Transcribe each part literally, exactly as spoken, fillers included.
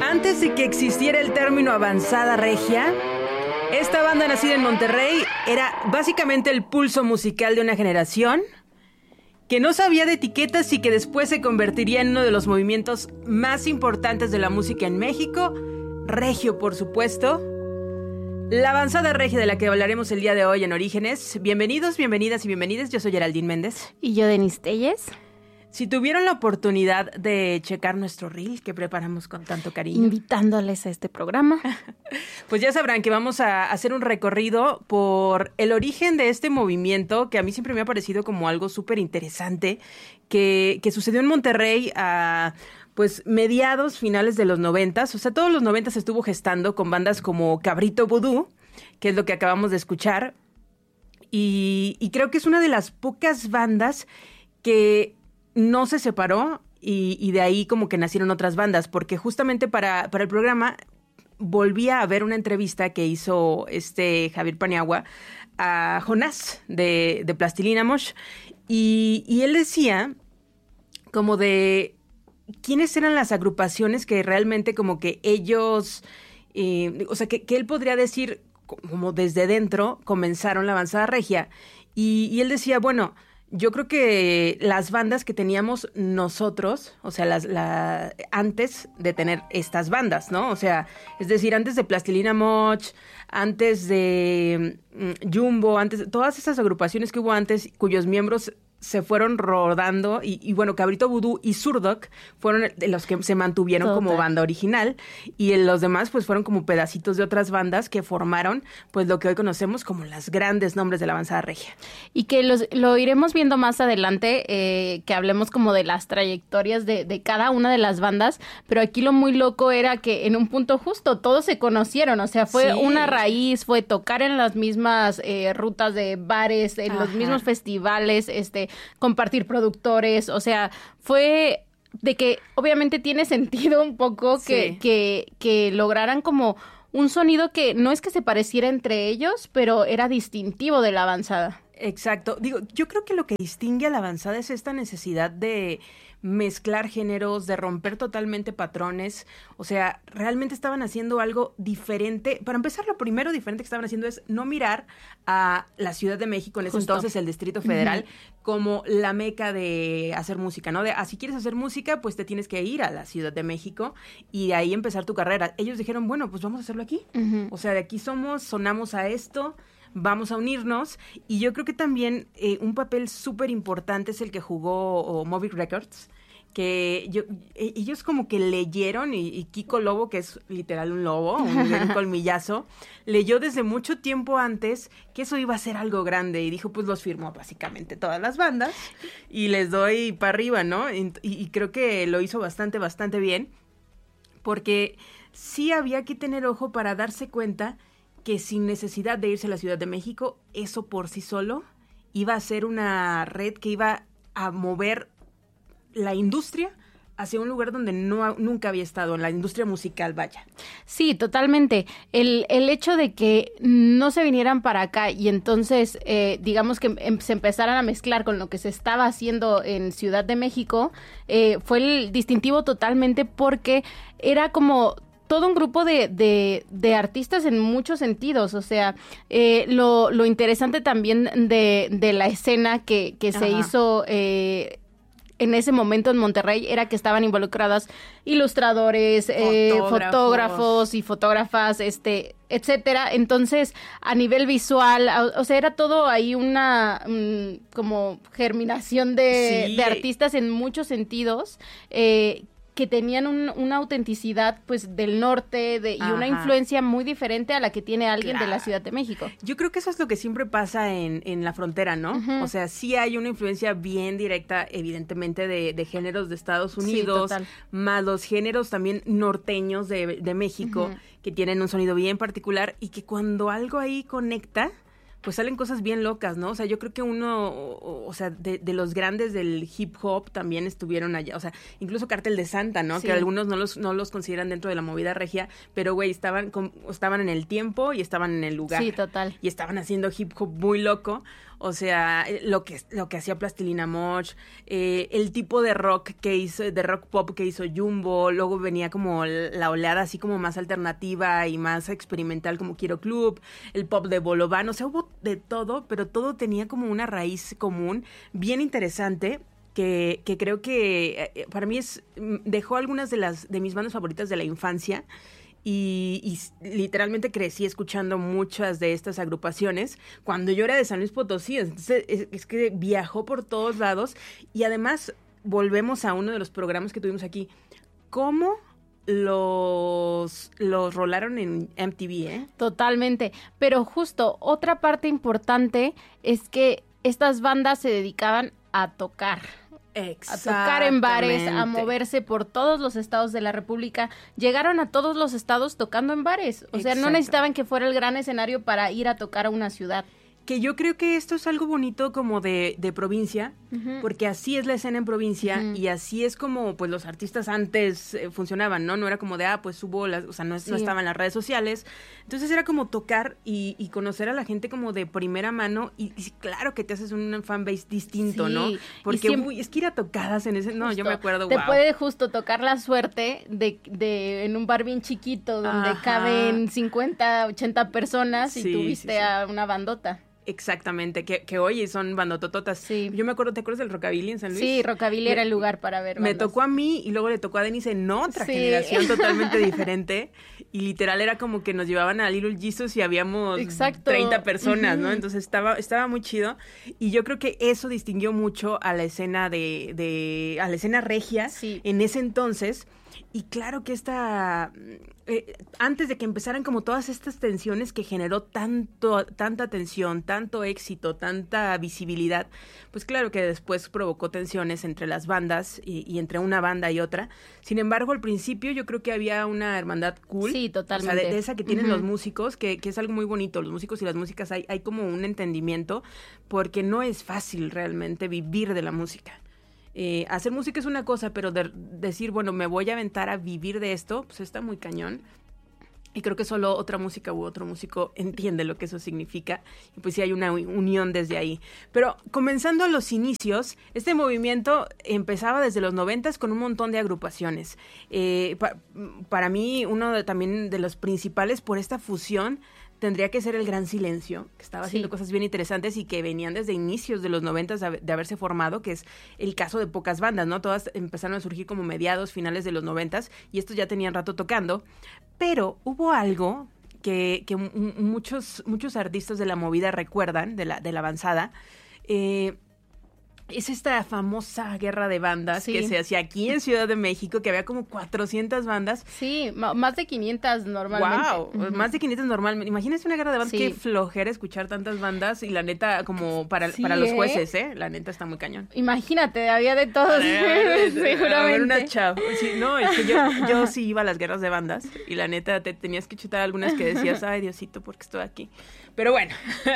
Antes de que existiera el término avanzada regia, esta banda nacida en Monterrey era básicamente el pulso musical de una generación que no sabía de etiquetas y que después se convertiría en uno de los movimientos más importantes de la música en México, regio por supuesto. La avanzada regia de la que hablaremos el día de hoy en Orígenes. Bienvenidos, bienvenidas y bienvenidas. Yo soy Geraldine Méndez. Y yo, Denise Telles. Si tuvieron la oportunidad de checar nuestro reel que preparamos con tanto cariño, invitándoles a este programa, pues ya sabrán que vamos a hacer un recorrido por el origen de este movimiento que a mí siempre me ha parecido como algo súper interesante, que, que sucedió en Monterrey a pues mediados, finales de los noventas. O sea, todos los noventas se estuvo gestando con bandas como Cabrito Vudú, que es lo que acabamos de escuchar, y, y creo que es una de las pocas bandas que no se separó y, y de ahí como que nacieron otras bandas, porque justamente para, para el programa volví a ver una entrevista que hizo este Javier Paniagua a Jonás de, de Plastilina Mosh, y, y él decía como de quiénes eran las agrupaciones que realmente como que ellos, eh, o sea, que, que él podría decir como desde dentro comenzaron la avanzada regia, y, y él decía, bueno, yo creo que las bandas que teníamos nosotros, o sea, las la, antes de tener estas bandas, ¿no? O sea, es decir, antes de Plastilina Mosh, antes de um, Jumbo, antes de todas esas agrupaciones que hubo antes, cuyos miembros se fueron rodando, y, y bueno, Cabrito Vudú y Zurdok fueron de los que se mantuvieron Total. como banda original, y los demás pues fueron como pedacitos de otras bandas que formaron pues lo que hoy conocemos como los grandes nombres de la avanzada regia. Y que los, lo iremos viendo más adelante, eh, que hablemos como de las trayectorias de, de cada una de las bandas, pero aquí lo muy loco era que en un punto justo todos se conocieron, o sea, fue sí. una raíz, fue tocar en las mismas eh, rutas de bares, en Ajá. los mismos festivales, este compartir productores, o sea, fue de que obviamente tiene sentido un poco que, sí. que, que lograran como un sonido que no es que se pareciera entre ellos, pero era distintivo de la avanzada. Exacto. Digo, yo creo que lo que distingue a la avanzada es esta necesidad de mezclar géneros, de romper totalmente patrones. O sea, realmente estaban haciendo algo diferente. Para empezar, lo primero diferente que estaban haciendo es no mirar a la Ciudad de México, en ese Justo. entonces el Distrito Federal, uh-huh. como la meca de hacer música, ¿no? De, ah, si quieres hacer música, pues te tienes que ir a la Ciudad de México y de ahí empezar tu carrera. Ellos dijeron, bueno, pues vamos a hacerlo aquí. Uh-huh. O sea, de aquí somos, sonamos a esto, vamos a unirnos. Y yo creo que también eh, un papel súper importante es el que jugó oh, Moby Records, que yo, ellos como que leyeron, y, y Kiko Lobo, que es literal un lobo, un, un colmillazo, leyó desde mucho tiempo antes que eso iba a ser algo grande, y dijo, pues los firmó básicamente todas las bandas y les doy para arriba, ¿no? Y, y creo que lo hizo bastante, bastante bien, porque sí había que tener ojo para darse cuenta que sin necesidad de irse a la Ciudad de México, eso por sí solo iba a ser una red que iba a mover la industria hacia un lugar donde no nunca había estado, en la industria musical, vaya. Sí, totalmente. El, el hecho de que no se vinieran para acá y entonces, eh, digamos que em, se empezaran a mezclar con lo que se estaba haciendo en Ciudad de México, eh, fue el distintivo totalmente, porque era como todo un grupo de, de, de artistas en muchos sentidos. O sea, eh, lo, lo interesante también de, de la escena que, que se Ajá. hizo eh, en ese momento en Monterrey era que estaban involucradas ilustradores, fotógrafos, eh, fotógrafos y fotógrafas, este, etcétera. Entonces, a nivel visual, o, o sea, era todo ahí una um, como germinación de, sí. de artistas en muchos sentidos, eh, que tenían un, una autenticidad pues del norte de, y Ajá. una influencia muy diferente a la que tiene alguien claro. de la Ciudad de México. Yo creo que eso es lo que siempre pasa en, en la frontera, ¿no? Uh-huh. O sea, sí hay una influencia bien directa, evidentemente, de, de géneros de Estados Unidos, sí, más los géneros también norteños de, de México, uh-huh. que tienen un sonido bien particular, y que cuando algo ahí conecta, pues salen cosas bien locas, ¿no? O sea, yo creo que uno, o, o sea, de, de los grandes del hip hop también estuvieron allá. O sea, incluso Cártel de Santa, ¿no? Sí. Que algunos no los no los consideran dentro de la movida regia, pero, güey, estaban, con, estaban en el tiempo y estaban en el lugar. Sí, total. Y estaban haciendo hip hop muy loco. O sea, lo que, lo que hacía Plastilina Mosh, eh, el tipo de rock que hizo, de rock pop que hizo Jumbo, luego venía como la oleada así como más alternativa y más experimental como Quiero Club, el pop de Bolobán, o sea, hubo de todo, pero todo tenía como una raíz común bien interesante. Que, que creo que eh, para mí es dejó algunas de las de mis bandas favoritas de la infancia y, y literalmente crecí escuchando muchas de estas agrupaciones cuando yo era de San Luis Potosí. Entonces es, es que viajó por todos lados y además volvemos a uno de los programas que tuvimos aquí. ¿Cómo los, los rolaron en M T V, eh? Totalmente, pero justo otra parte importante es que estas bandas se dedicaban a tocar. A tocar en bares, a moverse por todos los estados de la República. Llegaron a todos los estados tocando en bares. O sea, Exacto. no necesitaban que fuera el gran escenario para ir a tocar a una ciudad. Que yo creo que esto es algo bonito como de, de provincia, uh-huh. porque así es la escena en provincia uh-huh. y así es como pues los artistas antes eh, funcionaban, ¿no? No era como de, ah, pues subo, las, o sea, no, sí. no estaban las redes sociales. Entonces era como tocar y, y conocer a la gente como de primera mano y, y claro que te haces un fanbase distinto, sí. ¿no? Porque siempre, uy, es que ir a tocadas en ese, no, justo, yo me acuerdo, te wow. puede justo tocar la suerte de, de en un bar bien chiquito donde Ajá. caben cincuenta, ochenta personas y sí, tuviste sí, sí. a una bandota. Exactamente, que, que oye, son bandotototas. Sí. Yo me acuerdo, ¿te acuerdas del Rockabilly en San Luis? Sí, Rockabilly me, era el lugar para ver bandas. Me tocó a mí y luego le tocó a Denise en otra sí. generación totalmente diferente. Y literal era como que nos llevaban a Little Jesus y habíamos Exacto. treinta personas, uh-huh. ¿no? Entonces estaba, estaba muy chido. Y yo creo que eso distinguió mucho a la escena de, de a la escena regia sí. en ese entonces. Y claro que esta, eh, antes de que empezaran como todas estas tensiones que generó tanto, tanta tensión, tanto éxito, tanta visibilidad, pues claro que después provocó tensiones entre las bandas y, y entre una banda y otra. Sin embargo, al principio yo creo que había una hermandad cool. Sí, totalmente. O sea, de, de esa que tienen uh-huh. los músicos, que, que es algo muy bonito. Los músicos y las músicas hay, hay como un entendimiento, porque no es fácil realmente vivir de la música. Eh, hacer música es una cosa, pero de, decir, bueno, me voy a aventar a vivir de esto, pues está muy cañón. Y creo que solo otra música u otro músico entiende lo que eso significa. Y pues sí hay una unión desde ahí. Pero comenzando a los inicios, este movimiento empezaba desde los noventas con un montón de agrupaciones. Eh, pa, para mí, uno de, también de los principales por esta fusión tendría que ser el Gran Silencio, que estaba haciendo sí. cosas bien interesantes y que venían desde inicios de los noventas de, de haberse formado, que es el caso de pocas bandas, ¿no? Todas empezaron a surgir como mediados, finales de los noventas, y estos ya tenían rato tocando, pero hubo algo que, que m- muchos, muchos artistas de la movida recuerdan, de la, de la avanzada, eh, es esta famosa guerra de bandas sí. que se hacía aquí en Ciudad de México, que había como cuatrocientas bandas. Sí, m- más de quinientas normalmente. ¡Wow! Uh-huh. Más de quinientas normalmente. Imagínense una guerra de bandas, sí. qué flojera escuchar tantas bandas y la neta, como para, sí, para los jueces, ¿eh? La neta está muy cañón. Imagínate, había de todos, seguramente. A ver, una chava. Sí, no, es que yo, yo sí iba a las guerras de bandas y la neta te tenías que chutar algunas que decías, ay, Diosito, ¿por qué estoy aquí? Pero bueno.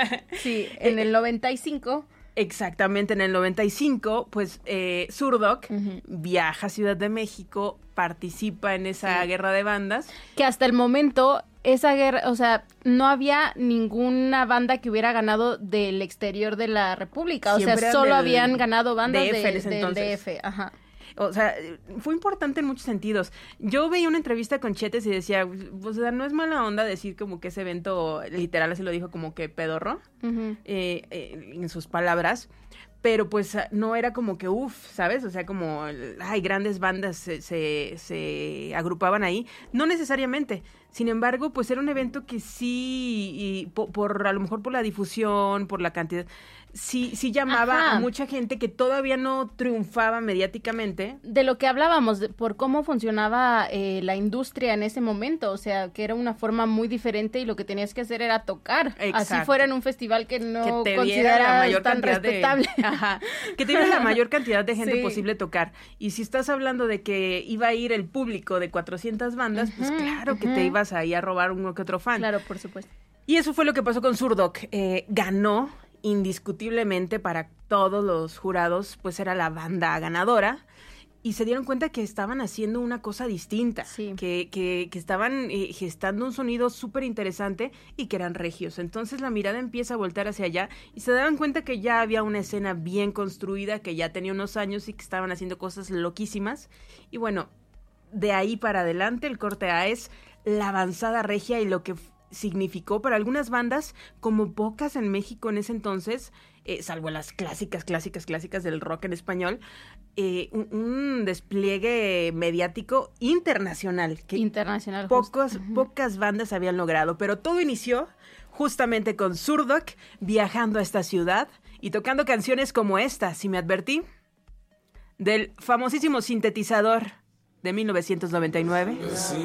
Sí, en el noventa y cinco... Exactamente, en el noventa y cinco, pues eh, Zurdok uh-huh. viaja a Ciudad de México, participa en esa sí. guerra de bandas. Que hasta el momento, esa guerra, o sea, no había ninguna banda que hubiera ganado del exterior de la República. Siempre o sea, solo del, habían ganado bandas D F de, del D F. Ajá. O sea, fue importante en muchos sentidos. Yo veía una entrevista con Chetes y decía, o sea, no es mala onda decir como que ese evento, literal así lo dijo, como que pedorro, uh-huh. eh, eh, en sus palabras, pero pues no era como que uff, ¿sabes? O sea, como, ay, grandes bandas se, se, se agrupaban ahí. No necesariamente. Sin embargo, pues era un evento que sí, y por, por a lo mejor por la difusión, por la cantidad... Sí, sí llamaba Ajá. a mucha gente que todavía no triunfaba mediáticamente. De lo que hablábamos, de, por cómo funcionaba eh, la industria en ese momento, o sea, que era una forma muy diferente y lo que tenías que hacer era tocar. Exacto. Así fuera en un festival que no que consideras tan respetable. De, ajá, que te diera la mayor cantidad de gente sí. posible tocar. Y si estás hablando de que iba a ir el público de cuatrocientas bandas, uh-huh, pues claro uh-huh. que te ibas ahí a robar uno que otro fan. Claro, por supuesto. Y eso fue lo que pasó con Zurdok. Eh, ganó indiscutiblemente para todos los jurados, pues era la banda ganadora y se dieron cuenta que estaban haciendo una cosa distinta, sí. que, que, que estaban eh, gestando un sonido súper interesante y que eran regios. Entonces la mirada empieza a voltar hacia allá y se daban cuenta que ya había una escena bien construida, que ya tenía unos años y que estaban haciendo cosas loquísimas. Y bueno, de ahí para adelante el corte A es la avanzada regia y lo que f- significó para algunas bandas, como pocas en México en ese entonces, eh, salvo las clásicas, clásicas, clásicas del rock en español, eh, un, un despliegue mediático internacional que Internacional. pocos, justo. pocas bandas habían logrado, pero todo inició justamente con Zurdok viajando a esta ciudad y tocando canciones como esta, Si me advertí, del famosísimo sintetizador de mil novecientos noventa y nueve.